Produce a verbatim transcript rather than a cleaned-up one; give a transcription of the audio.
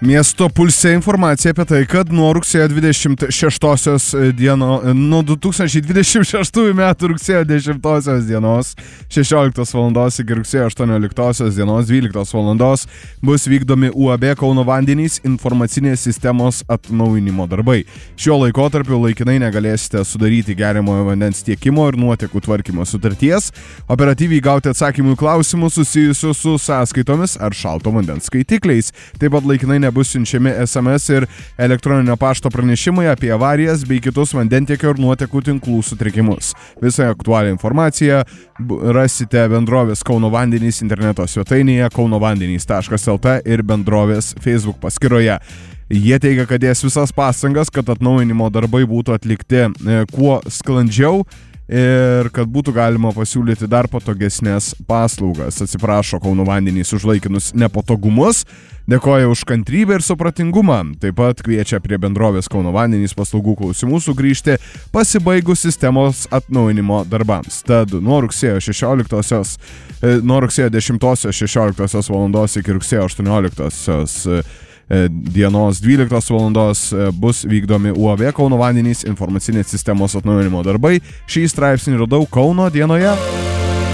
Miesto pulse informacija apie tai, kad nuo rugsėjo dvidešimt šeštosios dieno, nuo du tūkstančiai dvidešimt šeštųjų metų rugsėjo dešimtosios dienos šešioliktos valandos iki rugsėjo aštuonioliktosios dienos dvyliktos valandos bus vykdomi U A B Kauno vandenys informacinės sistemos atnaujinimo darbai. Šiuo laikotarpiu laikinai negalėsite sudaryti geriamojo vandens tiekimo ir nuotekų tvarkymo sutarties, operatyviai gauti atsakymų į klausimus susijusius su sąskaitomis ar šalto vandens skaitikliais. Taip pat laikinai bus siunčiami S M S ir elektroninio pašto pranešimai apie avarijas bei kitus vandentiekio ir nuotekų tinklų sutrikimus. Visą aktualią informaciją rasite bendrovės Kauno vandenys interneto svetainėje kaunovandenys taškas el t ir bendrovės Facebook paskyroje. Jie teigia, kad dės visas pastangas, kad atnaujinimo darbai būtų atlikti e, kuo sklandžiau ir kad būtų galima pasiūlyti dar patogesnės paslaugas. Atsiprašo Kauno vandenys už laikinus nepatogumus, dėkoja už kantrybę ir supratingumą. Taip pat kviečia prie bendrovės Kauno vandenys paslaugų klausimų sugrįžti pasibaigus sistemos atnaujinimo darbams. Tad nuo rugsėjo šešioliktosios, nuo rugsėjo dešimtosios šešioliktosios valandos iki rugsėjo aštuonioliktosios dienos dvyliktos valandos bus vykdomi U A B Kauno vandenys informacinės sistemos atnaujinimo darbai. Šį straipsnį radau Kauno dienoje.